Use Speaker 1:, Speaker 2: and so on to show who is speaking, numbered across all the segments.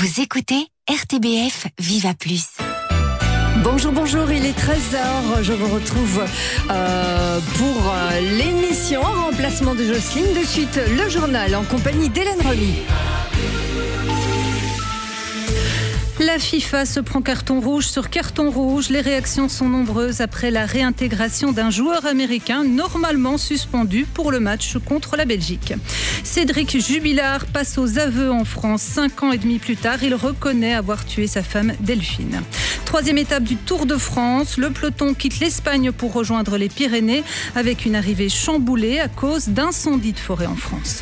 Speaker 1: Vous écoutez RTBF Viva Plus.
Speaker 2: Bonjour, il est 13h, je vous retrouve pour l'émission en remplacement de Jocelyne. De suite, le journal en compagnie d'Hélène Remy. La FIFA se prend carton rouge sur carton rouge. Les réactions sont nombreuses après la réintégration d'un joueur américain normalement suspendu pour le match contre la Belgique. Cédric Jubilard passe aux aveux en France 5 ans et demi plus tard. Il reconnaît avoir tué sa femme Delphine. Troisième étape du Tour de France. Le peloton quitte l'Espagne pour rejoindre les Pyrénées avec une arrivée chamboulée à cause d'incendies de forêt en France.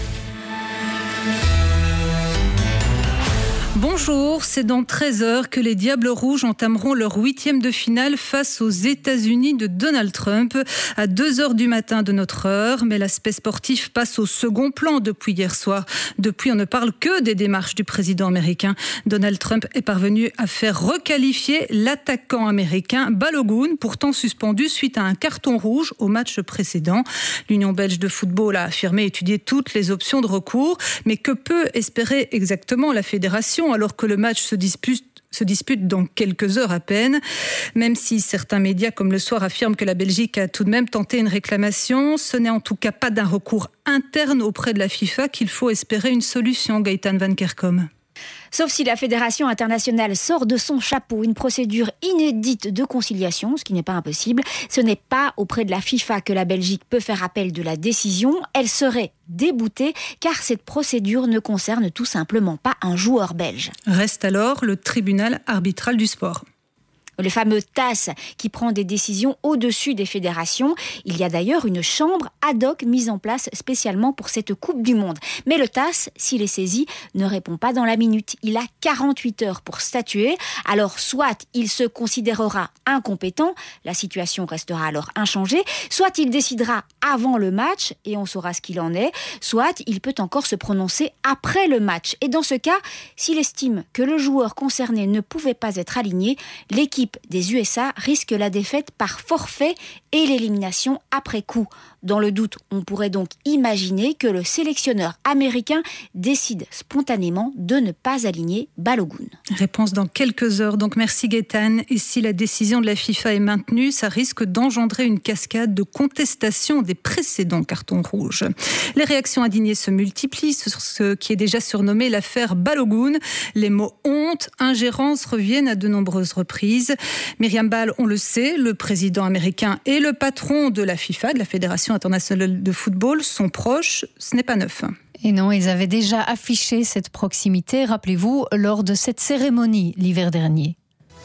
Speaker 2: Bonjour, c'est dans 13h que les Diables Rouges entameront leur 8e de finale face aux États-Unis de Donald Trump à 2h du matin de notre heure. Mais l'aspect sportif passe au second plan depuis hier soir. Depuis, on ne parle que des démarches du président américain. Donald Trump est parvenu à faire requalifier l'attaquant américain Balogun, pourtant suspendu suite à un carton rouge au match précédent. L'Union belge de football a affirmé étudier toutes les options de recours. Mais que peut espérer exactement la fédération alors que le match se dispute dans quelques heures à peine, même si certains médias comme Le Soir affirment que la Belgique a tout de même tenté une réclamation. Ce n'est en tout cas pas d'un recours interne auprès de la FIFA qu'il faut espérer une solution, Gaëtan Van Kerkom.
Speaker 3: Sauf si la Fédération internationale sort de son chapeau une procédure inédite de conciliation, ce qui n'est pas impossible. Ce n'est pas auprès de la FIFA que la Belgique peut faire appel de la décision. Elle serait déboutée car cette procédure ne concerne tout simplement pas un joueur belge.
Speaker 2: Reste alors le tribunal arbitral du sport.
Speaker 3: Le fameux TAS qui prend des décisions au-dessus des fédérations. Il y a d'ailleurs une chambre ad hoc mise en place spécialement pour cette Coupe du Monde. Mais le TAS, s'il est saisi, ne répond pas dans la minute. Il a 48 heures pour statuer. Alors soit il se considérera incompétent, la situation restera alors inchangée, soit il décidera avant le match et on saura ce qu'il en est, soit il peut encore se prononcer après le match. Et dans ce cas, s'il estime que le joueur concerné ne pouvait pas être aligné, l'équipe des USA risque la défaite par forfait et l'élimination après coup. Dans le doute, on pourrait donc imaginer que le sélectionneur américain décide spontanément de ne pas aligner Balogun.
Speaker 2: Réponse dans quelques heures. Donc merci Gaëtan. Et si la décision de la FIFA est maintenue, ça risque d'engendrer une cascade de contestation des précédents cartons rouges. Les réactions indignées se multiplient sur ce qui est déjà surnommé l'affaire Balogun. Les mots honte, ingérence reviennent à de nombreuses reprises. Myriam Ball, on le sait, le président américain et le patron de la FIFA, de la Fédération internationale de football, sont proches. Ce n'est pas neuf.
Speaker 4: Et non, ils avaient déjà affiché cette proximité, rappelez-vous, lors de cette cérémonie l'hiver dernier.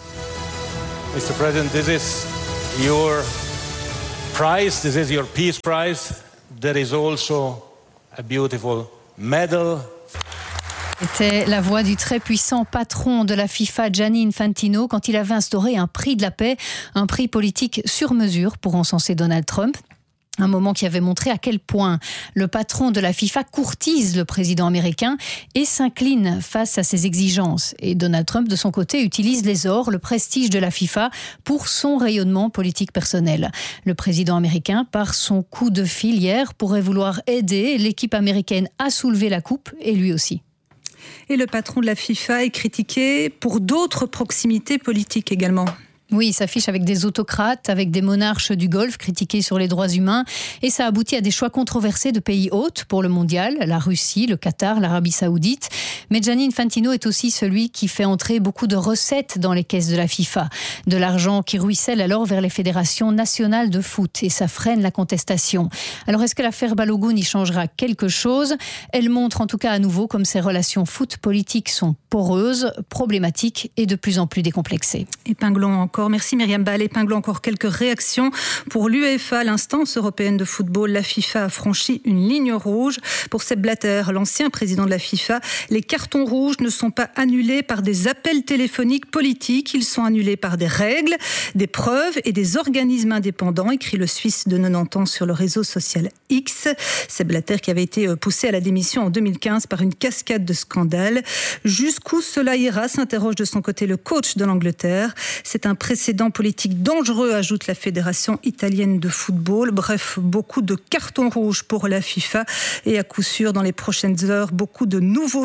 Speaker 5: Mr. President, this is your prize, this is your peace prize. There is also a beautiful medal.
Speaker 4: C'était la voix du très puissant patron de la FIFA, Gianni Infantino, quand il avait instauré un prix de la paix, un prix politique sur mesure pour encenser Donald Trump. Un moment qui avait montré à quel point le patron de la FIFA courtise le président américain et s'incline face à ses exigences. Et Donald Trump, de son côté, utilise les ors, le prestige de la FIFA pour son rayonnement politique personnel. Le président américain, par son coup de fil hier, pourrait vouloir aider l'équipe américaine à soulever la coupe, et lui aussi.
Speaker 2: Et le patron de la FIFA est critiqué pour d'autres proximités politiques également.
Speaker 4: Oui, il s'affiche avec des autocrates, avec des monarches du Golfe critiqués sur les droits humains. Et ça aboutit à des choix controversés de pays hôtes pour le mondial, la Russie, le Qatar, l'Arabie Saoudite. Mais Gianni Infantino est aussi celui qui fait entrer beaucoup de recettes dans les caisses de la FIFA. De l'argent qui ruisselle alors vers les fédérations nationales de foot. Et ça freine la contestation. Alors est-ce que l'affaire Balogun y changera quelque chose ? Elle montre en tout cas à nouveau comme ces relations foot-politiques sont poreuses, problématiques et de plus en plus décomplexées.
Speaker 2: Épinglons encore. Merci Myriam Ball. Épinglons encore quelques réactions. Pour l'UEFA, l'instance européenne de football, la FIFA a franchi une ligne rouge. Pour Sepp Blatter, l'ancien président de la FIFA, les cartons rouges ne sont pas annulés par des appels téléphoniques politiques. Ils sont annulés par des règles, des preuves et des organismes indépendants, écrit le Suisse de 90 ans sur le réseau social X. Sepp Blatter qui avait été poussé à la démission en 2015 par une cascade de scandales. Jusqu'où cela ira, s'interroge de son côté le coach de l'Angleterre. C'est un précédent politique dangereux, ajoute la Fédération italienne de football. Bref, beaucoup de cartons rouges pour la FIFA et à coup sûr, dans les prochaines heures, beaucoup de nouveaux supporters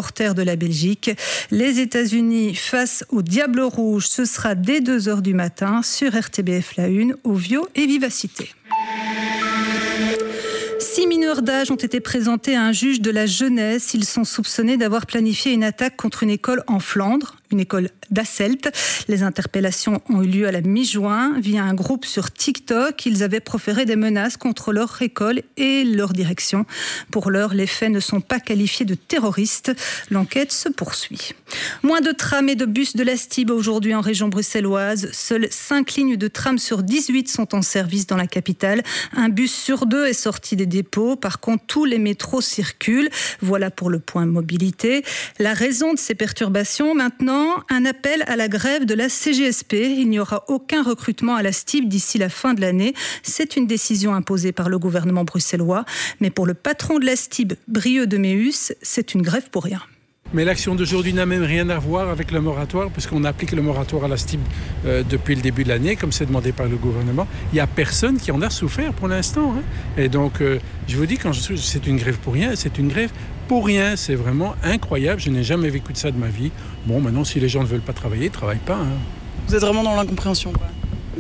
Speaker 2: reporter de la Belgique. Les États-Unis face au Diable Rouge, ce sera dès 2h du matin sur RTBF La Une, Ovio et Vivacité. 6 mineurs d'âge ont été présentés à un juge de la jeunesse. Ils sont soupçonnés d'avoir planifié une attaque contre une école en Flandre, une école d'Asselt. Les interpellations ont eu lieu à la mi-juin. Via un groupe sur TikTok, ils avaient proféré des menaces contre leur école et leur direction. Pour l'heure, les faits ne sont pas qualifiés de terroristes. L'enquête se poursuit. Moins de trams et de bus de la STIB aujourd'hui en région bruxelloise. Seules 5 lignes de tram sur 18 sont en service dans la capitale. Un bus sur 2 est sorti des dépôts. Par contre, tous les métros circulent. Voilà pour le point mobilité. La raison de ces perturbations, maintenant, un appel à la grève de la CGSP. Il n'y aura aucun recrutement à la STIB d'ici la fin de l'année. C'est une décision imposée par le gouvernement bruxellois. Mais pour le patron de la STIB, Brieux de Méhus, c'est une grève pour rien.
Speaker 6: Mais l'action d'aujourd'hui n'a même rien à voir avec le moratoire, puisqu'on applique le moratoire à la STIB depuis le début de l'année, comme c'est demandé par le gouvernement. Il n'y a personne qui en a souffert pour l'instant. Et donc, je vous dis, quand c'est une grève pour rien, c'est une grève pour rien. C'est vraiment incroyable. Je n'ai jamais vécu de ça de ma vie. Bon, maintenant, si les gens ne veulent pas travailler, ils ne travaillent pas.
Speaker 7: Vous êtes vraiment dans l'incompréhension, quoi.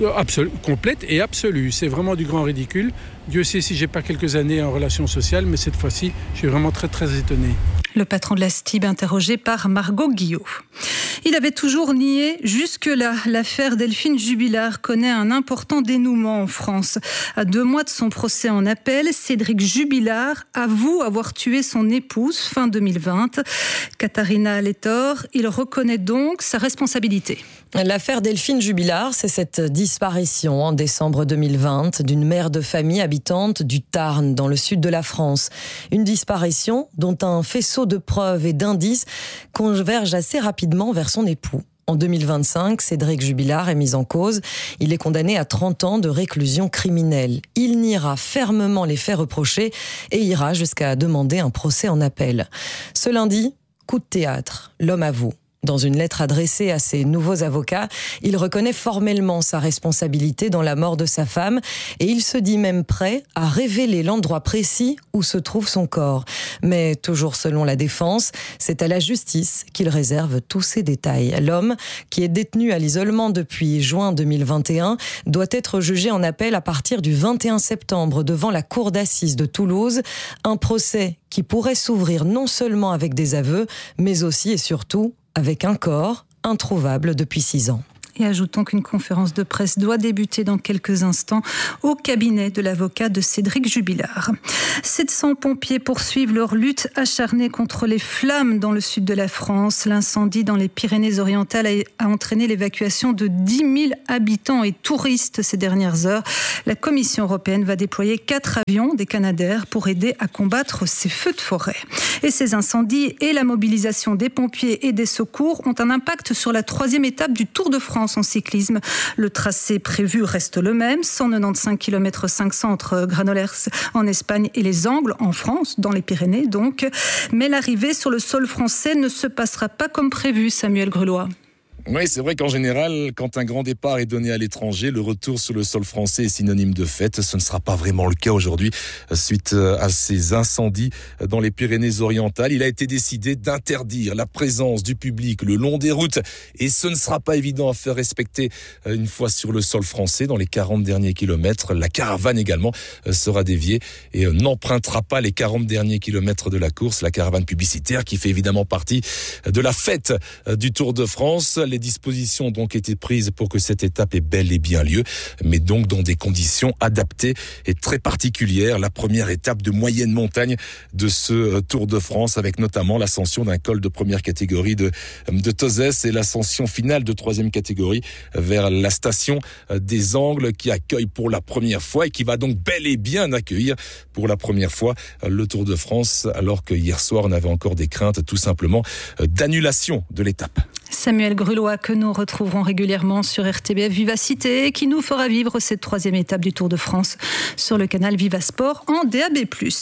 Speaker 6: Complète et absolue. C'est vraiment du grand ridicule. Dieu sait si j'ai pas quelques années en relations sociales, mais cette fois-ci, je suis vraiment très, très étonné.
Speaker 2: Le patron de la STIB interrogé par Margot Guillot. Il avait toujours nié jusque-là. L'affaire Delphine Jubilard connaît un important dénouement en France. À 2 mois de son procès en appel, Cédric Jubilard avoue avoir tué son épouse fin 2020. Katharina Lettor, il reconnaît donc sa responsabilité.
Speaker 8: L'affaire Delphine Jubilard, c'est cette disparition en décembre 2020 d'une mère de famille habitante du Tarn, dans le sud de la France. Une disparition dont un faisceau de preuves et d'indices converge assez rapidement vers son époux. En 2025, Cédric Jubilard est mis en cause. Il est condamné à 30 ans de réclusion criminelle. Il niera fermement les faits reprochés et ira jusqu'à demander un procès en appel. Ce lundi, coup de théâtre, l'homme avoue. Dans une lettre adressée à ses nouveaux avocats, il reconnaît formellement sa responsabilité dans la mort de sa femme et il se dit même prêt à révéler l'endroit précis où se trouve son corps. Mais toujours selon la défense, c'est à la justice qu'il réserve tous ces détails. L'homme, qui est détenu à l'isolement depuis juin 2021, doit être jugé en appel à partir du 21 septembre devant la cour d'assises de Toulouse. Un procès qui pourrait s'ouvrir non seulement avec des aveux, mais aussi et surtout avec un corps introuvable depuis 6 ans.
Speaker 2: Et ajoutons qu'une conférence de presse doit débuter dans quelques instants au cabinet de l'avocat de Cédric Jubilard. 700 pompiers poursuivent leur lutte acharnée contre les flammes dans le sud de la France. L'incendie dans les Pyrénées-Orientales a entraîné l'évacuation de 10 000 habitants et touristes ces dernières heures. La Commission européenne va déployer 4 avions des Canadair pour aider à combattre ces feux de forêt. Et ces incendies et la mobilisation des pompiers et des secours ont un impact sur la 3e étape du Tour de France en cyclisme. Le tracé prévu reste le même, 195 km 500 entre Granollers en Espagne et les Angles en France, dans les Pyrénées donc. Mais l'arrivée sur le sol français ne se passera pas comme prévu, Samuel Grulois.
Speaker 9: Oui, c'est vrai qu'en général, quand un grand départ est donné à l'étranger, le retour sur le sol français est synonyme de fête. Ce ne sera pas vraiment le cas aujourd'hui. Suite à ces incendies dans les Pyrénées-Orientales, il a été décidé d'interdire la présence du public le long des routes. Et ce ne sera pas évident à faire respecter une fois sur le sol français. Dans les 40 derniers kilomètres, la caravane également sera déviée et n'empruntera pas les 40 derniers kilomètres de la course. La caravane publicitaire qui fait évidemment partie de la fête du Tour de France. Les dispositions ont donc été prises pour que cette étape ait bel et bien lieu, mais donc dans des conditions adaptées et très particulières. La première étape de moyenne montagne de ce Tour de France, avec notamment l'ascension d'un col de première catégorie de Tozès et l'ascension finale de 3e catégorie vers la station des Angles qui accueille pour la première fois et qui va donc bel et bien accueillir pour la première fois le Tour de France, alors que hier soir on avait encore des craintes tout simplement d'annulation de l'étape.
Speaker 2: Samuel Grulois, que nous retrouverons régulièrement sur RTBF Vivacité, qui nous fera vivre cette 3e étape du Tour de France sur le canal Vivasport en DAB+.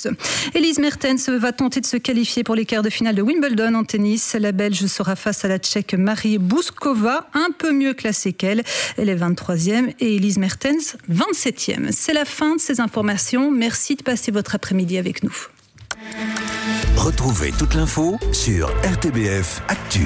Speaker 2: Elise Mertens va tenter de se qualifier pour les quarts de finale de Wimbledon en tennis. La Belge sera face à la Tchèque Marie Bouskova, un peu mieux classée qu'elle. Elle est 23e et Elise Mertens 27e. C'est la fin de ces informations. Merci de passer votre après-midi avec nous.
Speaker 10: Retrouvez toute l'info sur RTBF Actu.